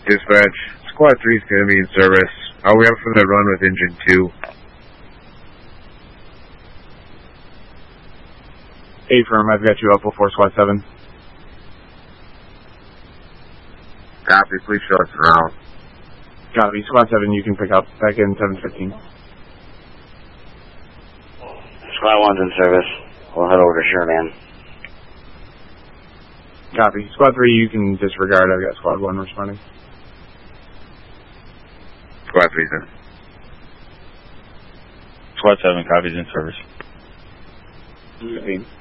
Dispatch, Squad 3 is going to be in service. We have from the run with Engine 2. Affirm, I've got you up before Squad 7. Copy, please show us around. Copy, Squad 7, you can pick up. Back in 7:15. Squad 1's in service. We'll head over to Sherman. Copy. Squad 3, you can disregard. I've got Squad 1 responding. Squad 3's in. Squad 7 copies in service. 15.